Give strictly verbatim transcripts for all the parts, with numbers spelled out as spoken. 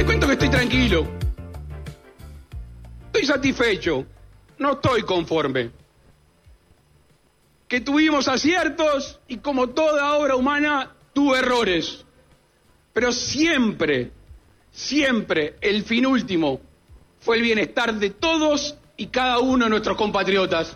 Te cuento que estoy tranquilo. Estoy satisfecho. No estoy conforme. Que tuvimos aciertos y como toda obra humana tuvo errores. Pero siempre, siempre el fin último fue el bienestar de todos y cada uno de nuestros compatriotas.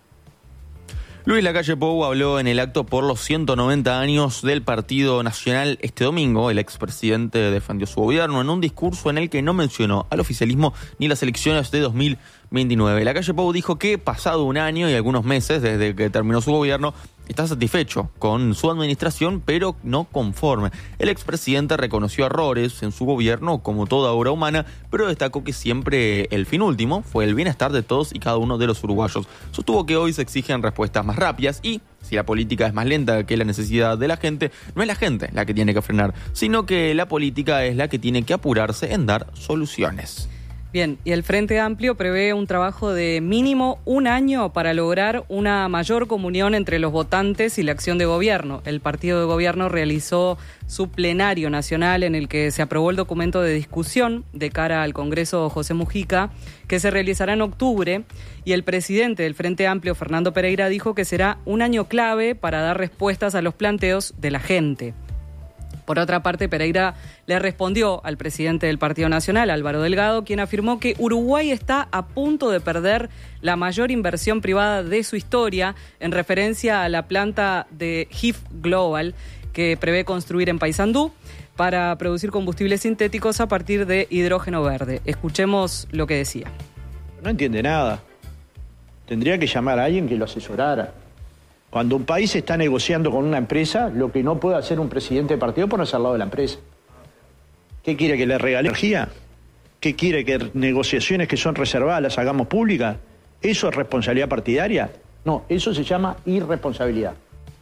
Luis Lacalle Pou habló en el acto por los ciento noventa años del Partido Nacional este domingo. El expresidente defendió su gobierno en un discurso en el que no mencionó al oficialismo ni las elecciones de dos mil veintinueve. Lacalle Pou dijo que, pasado un año y algunos meses desde que terminó su gobierno, está satisfecho con su administración, pero no conforme. El expresidente reconoció errores en su gobierno, como toda obra humana, pero destacó que siempre el fin último fue el bienestar de todos y cada uno de los uruguayos. Sostuvo que hoy se exigen respuestas más rápidas y, si la política es más lenta que la necesidad de la gente, no es la gente la que tiene que frenar, sino que la política es la que tiene que apurarse en dar soluciones. Bien, y el Frente Amplio prevé un trabajo de mínimo un año para lograr una mayor comunión entre los votantes y la acción de gobierno. El partido de gobierno realizó su plenario nacional en el que se aprobó el documento de discusión de cara al Congreso José Mujica, que se realizará en octubre, y el presidente del Frente Amplio, Fernando Pereira, dijo que será un año clave para dar respuestas a los planteos de la gente. Por otra parte, Pereira le respondió al presidente del Partido Nacional, Álvaro Delgado, quien afirmó que Uruguay está a punto de perder la mayor inversión privada de su historia, en referencia a la planta de H I F Global, que prevé construir en Paysandú para producir combustibles sintéticos a partir de hidrógeno verde. Escuchemos lo que decía. No entiende nada. Tendría que llamar a alguien que lo asesorara. Cuando un país está negociando con una empresa, lo que no puede hacer un presidente de partido es ponerse al lado de la empresa. ¿Qué quiere, que le regale energía? ¿Qué quiere, que negociaciones que son reservadas las hagamos públicas? ¿Eso es responsabilidad partidaria? No, eso se llama irresponsabilidad.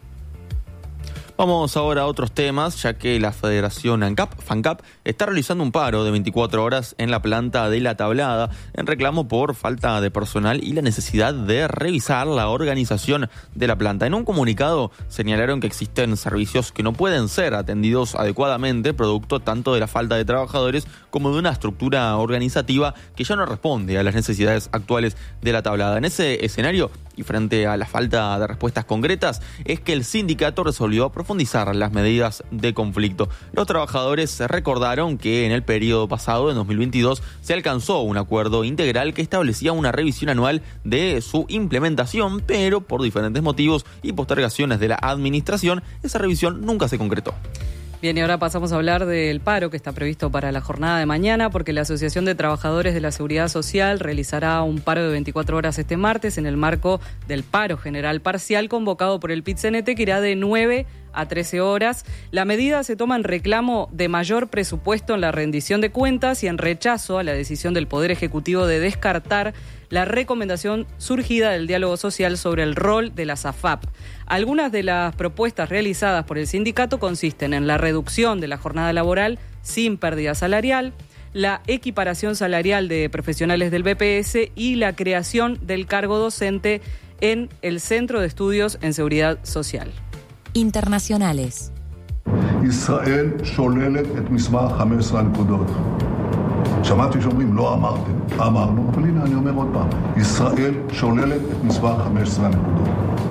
Vamos ahora a otros temas, ya que la Federación ANCAP, FANCAP está realizando un paro de veinticuatro horas en la planta de La Tablada en reclamo por falta de personal y la necesidad de revisar la organización de la planta. En un comunicado señalaron que existen servicios que no pueden ser atendidos adecuadamente, producto tanto de la falta de trabajadores como de una estructura organizativa que ya no responde a las necesidades actuales de La Tablada. En ese escenario, y frente a la falta de respuestas concretas, es que el sindicato resolvió profundizar las medidas de conflicto. Los trabajadores recordaron que en el periodo pasado, en dos mil veintidós, se alcanzó un acuerdo integral que establecía una revisión anual de su implementación, pero por diferentes motivos y postergaciones de la administración, esa revisión nunca se concretó. Bien, y ahora pasamos a hablar del paro que está previsto para la jornada de mañana, porque la Asociación de Trabajadores de la Seguridad Social realizará un paro de veinticuatro horas este martes en el marco del paro general parcial convocado por el Pit-C N T, que irá de nueve a trece horas. La medida se toma en reclamo de mayor presupuesto en la rendición de cuentas y en rechazo a la decisión del Poder Ejecutivo de descartar la recomendación surgida del diálogo social sobre el rol de las A F A P. Algunas de las propuestas realizadas por el sindicato consisten en la reducción de la jornada laboral sin pérdida salarial, la equiparación salarial de profesionales del B P S y la creación del cargo docente en el Centro de Estudios en Seguridad Social. Internacionales. ישראל שוללת את מסמך חמש עשרה הנקודות. שמעתי שאומרים לא אמרתם, אמרנו, אבל הנה אני אומר עוד פעם, ישראל שוללת את מסמך חמש עשרה הנקודות.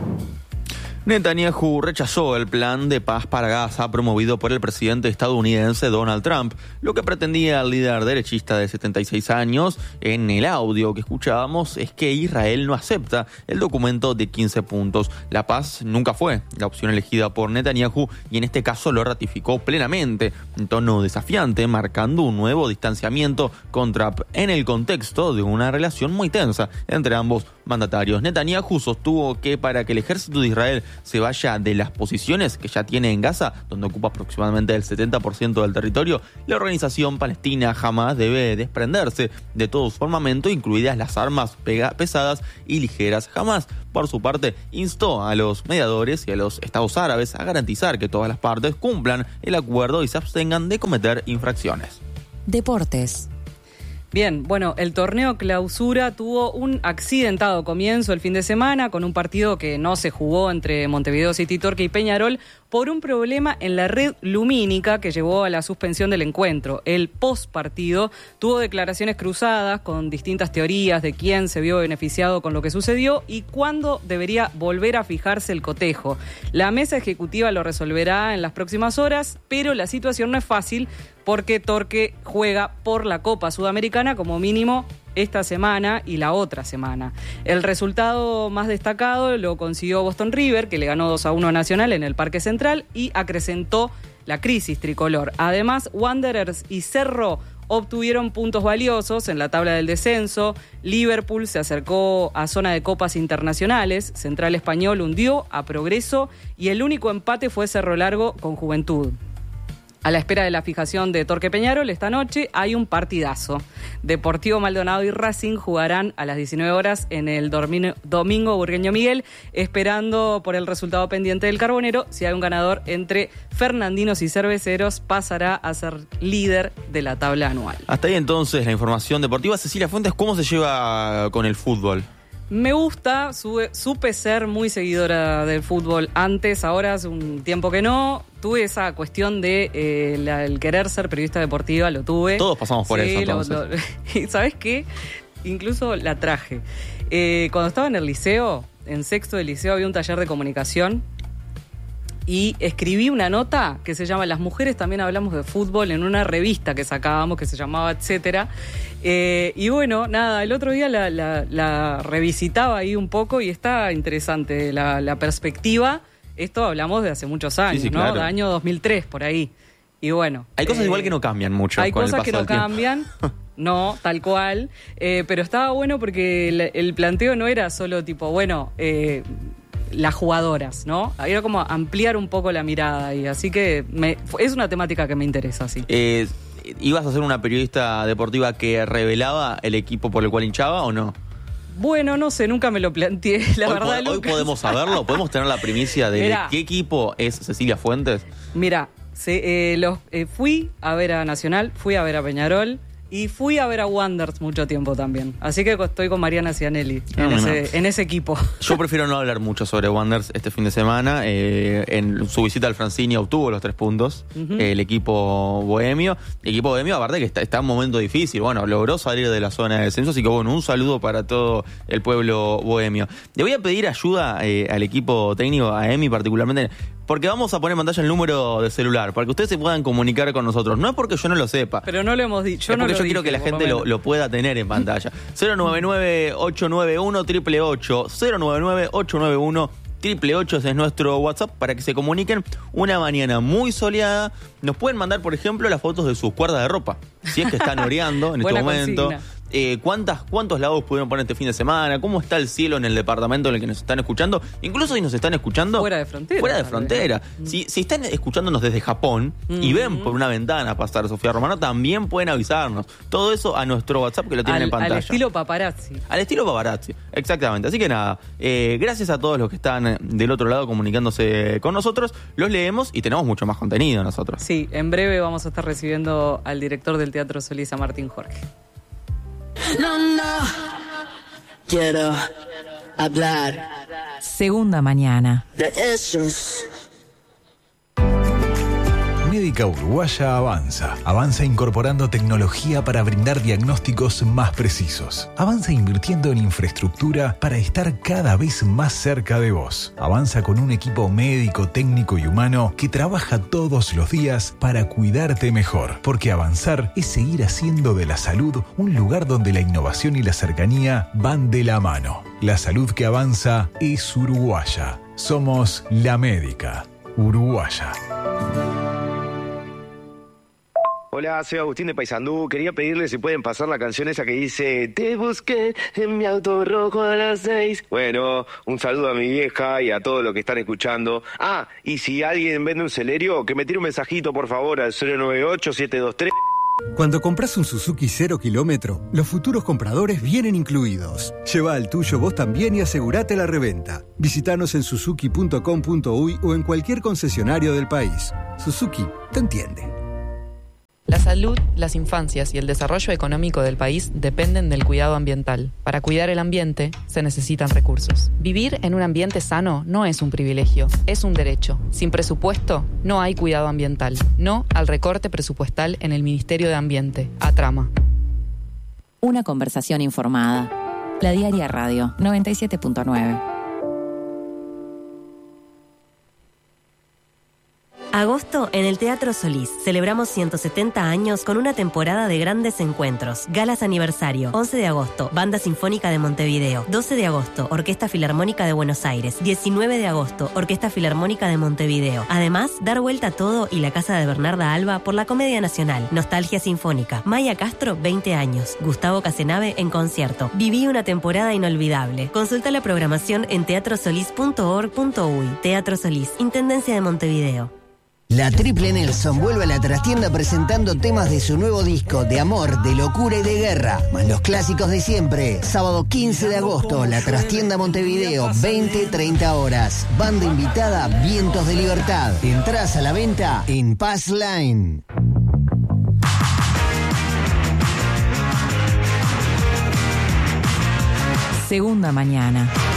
Netanyahu rechazó el plan de paz para Gaza promovido por el presidente estadounidense Donald Trump, lo que pretendía el líder derechista de setenta y seis años. En el audio que escuchábamos es que Israel no acepta el documento de quince puntos. La paz nunca fue la opción elegida por Netanyahu y en este caso lo ratificó plenamente, en tono desafiante, marcando un nuevo distanciamiento con Trump en el contexto de una relación muy tensa entre ambos mandatarios. Netanyahu sostuvo que para que el ejército de Israel se vaya de las posiciones que ya tiene en Gaza, donde ocupa aproximadamente el setenta por ciento del territorio, la organización palestina Hamas debe desprenderse de todo su armamento, incluidas las armas pega- pesadas y ligeras. Hamas, por su parte, instó a los mediadores y a los estados árabes a garantizar que todas las partes cumplan el acuerdo y se abstengan de cometer infracciones. Deportes. Bien, bueno, el torneo Clausura tuvo un accidentado comienzo el fin de semana con un partido que no se jugó entre Montevideo City Torque y Peñarol. por un problema en la red lumínica que llevó a la suspensión del encuentro. El postpartido tuvo declaraciones cruzadas con distintas teorías de quién se vio beneficiado con lo que sucedió y cuándo debería volver a fijarse el cotejo. La mesa ejecutiva lo resolverá en las próximas horas, pero la situación no es fácil porque Torque juega por la Copa Sudamericana como mínimo esta semana y la otra semana. El resultado más destacado lo consiguió Boston River, que le ganó dos a uno a Nacional en el Parque Central y acrecentó la crisis tricolor. Además, Wanderers y Cerro obtuvieron puntos valiosos en la tabla del descenso. Liverpool se acercó a zona de copas internacionales. Central Español hundió a Progreso y el único empate fue Cerro Largo con Juventud. A la espera de la fijación de Torque Peñarol, esta noche hay un partidazo. Deportivo Maldonado y Racing jugarán a las diecinueve horas en el Domingo Burgueño Miguel, esperando por el resultado pendiente del Carbonero. Si hay un ganador entre Fernandinos y Cerveceros, pasará a ser líder de la tabla anual. Hasta ahí entonces la información deportiva. Cecilia Fuentes, ¿cómo se lleva con el fútbol? Me gusta, sube, supe ser muy seguidora del fútbol antes, ahora hace un tiempo que no. Tuve esa cuestión de eh, la, el querer ser periodista deportiva, lo tuve. Todos pasamos por sí, eso entonces. Lo, lo, ¿sabes qué? Incluso la traje. Eh, cuando estaba en el liceo, en sexto de liceo, había un taller de comunicación y escribí una nota que se llama Las mujeres también hablamos de fútbol, en una revista que sacábamos que se llamaba Etcétera. Eh, y bueno, nada, el otro día la, la, la revisitaba ahí un poco y está interesante la, la perspectiva. Esto hablamos de hace muchos años, sí, sí, ¿no? claro. De año dos mil tres, por ahí. Y bueno. Hay cosas eh, igual que no cambian mucho. Hay con cosas el paso que no del tiempo. cambian. No, tal cual. Eh, pero estaba bueno porque el, el planteo no era solo tipo, bueno, eh, las jugadoras, ¿no? Era como ampliar un poco la mirada y así que me, es una temática que me interesa, sí. Eh, ¿Ibas a ser una periodista deportiva que revelaba el equipo por el cual hinchaba o no? Bueno, no sé, nunca me lo planteé, la hoy, verdad. Hoy Lucas. podemos saberlo, podemos tener la primicia de Mirá. qué equipo es Cecilia Fuentes. Mira, se, eh, los, eh, fui a ver a Nacional, fui a ver a Peñarol y fui a ver a Wanderers mucho tiempo también. Así que estoy con Mariana Cianelli Ah, en, bueno. ese, en ese equipo. Yo prefiero no hablar mucho sobre Wanderers este fin de semana. Eh, en su visita al Francini obtuvo los tres puntos. Uh-huh. eh, el equipo bohemio. El equipo bohemio, aparte que está, está en un momento difícil. Bueno, logró salir de la zona de descenso. Así que bueno, un saludo para todo el pueblo bohemio. Le voy a pedir ayuda eh, al equipo técnico, a Emi particularmente, porque vamos a poner en pantalla el número de celular, para que ustedes se puedan comunicar con nosotros. No es porque yo no lo sepa. Pero no lo hemos dicho. Yo es no porque lo yo quiero dije, que la por gente lo, menos. lo pueda tener en pantalla. cero nueve nueve, ocho nueve uno, ocho ocho ocho, cero nueve nueve, ocho nueve uno, ocho ocho ocho. Ese es nuestro WhatsApp para que se comuniquen. Una mañana muy soleada. Nos pueden mandar, por ejemplo, las fotos de sus cuerdas de ropa, si es que están oreando en este Buena momento. consigna. Eh, ¿cuántas, ¿Cuántos lados pudieron poner este fin de semana? ¿Cómo está el cielo en el departamento en el que nos están escuchando? Incluso si nos están escuchando Fuera de frontera, Fuera de tal frontera. vez. Si, si están escuchándonos desde Japón Mm. y ven por una ventana pasar Sofía Romano, también pueden avisarnos. Todo eso a nuestro WhatsApp que lo tienen Al, en pantalla. al estilo paparazzi. Al estilo paparazzi, exactamente. Así que nada, eh, gracias a todos los que están del otro lado comunicándose con nosotros. Los leemos y tenemos mucho más contenido nosotros. Sí, en breve vamos a estar recibiendo al director del Teatro Solís, a Martín Jorge. No, no, quiero hablar Segunda mañana. de esos. Médica Uruguaya avanza. Avanza incorporando tecnología para brindar diagnósticos más precisos. Avanza invirtiendo en infraestructura para estar cada vez más cerca de vos. Avanza con un equipo médico, técnico y humano que trabaja todos los días para cuidarte mejor. Porque avanzar es seguir haciendo de la salud un lugar donde la innovación y la cercanía van de la mano. La salud que avanza es uruguaya. Somos la Médica Uruguaya. Hola, soy Agustín de Paysandú. Quería pedirle si pueden pasar la canción esa que dice te busqué en mi auto rojo a las seis. Bueno, un saludo a mi vieja y a todos los que están escuchando. Ah, y si alguien vende un Celerio, que me tire un mensajito por favor al cero nueve ocho, siete dos tres. Cuando compras un Suzuki cero kilómetro, los futuros compradores vienen incluidos. Lleva el tuyo vos también y asegurate la reventa. Visítanos en suzuki punto com punto uy o en cualquier concesionario del país. Suzuki te entiende. La salud, las infancias y el desarrollo económico del país dependen del cuidado ambiental. Para cuidar el ambiente se necesitan recursos. Vivir en un ambiente sano no es un privilegio, es un derecho. Sin presupuesto no hay cuidado ambiental. No al recorte presupuestal en el Ministerio de Ambiente. Atrama. Una conversación informada. La Diaria Radio noventa y siete punto nueve. Agosto en el Teatro Solís. Celebramos ciento setenta años con una temporada de grandes encuentros. Galas aniversario. once de agosto, Banda Sinfónica de Montevideo. doce de agosto, Orquesta Filarmónica de Buenos Aires. diecinueve de agosto, Orquesta Filarmónica de Montevideo. Además, dar vuelta a todo y la casa de Bernarda Alba por la Comedia Nacional. Nostalgia Sinfónica. Maya Castro, veinte años. Gustavo Casenave en concierto. Viví una temporada inolvidable. Consulta la programación en teatro solís punto org punto uy. Teatro Solís, Intendencia de Montevideo. La Triple Nelson vuelve a la trastienda presentando temas de su nuevo disco, de amor, de locura y de guerra, más los clásicos de siempre. Sábado quince de agosto, la trastienda Montevideo, veinte a treinta horas. Banda invitada, Vientos de Libertad. Entrás a la venta en Pass Line. Segunda mañana.